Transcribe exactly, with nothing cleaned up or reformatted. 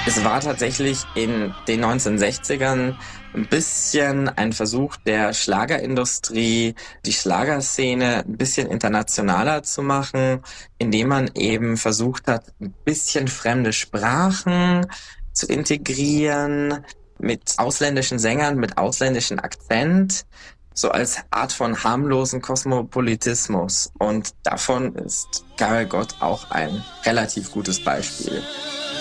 Es war tatsächlich in den neunzehnhundertsechzigern ein bisschen ein Versuch der Schlagerindustrie, die Schlagerszene ein bisschen internationaler zu machen, indem man eben versucht hat, ein bisschen fremde Sprachen zu integrieren, mit ausländischen Sängern, mit ausländischem Akzent, so als Art von harmlosen Kosmopolitismus. Und davon ist Karel Gott auch ein relativ gutes Beispiel.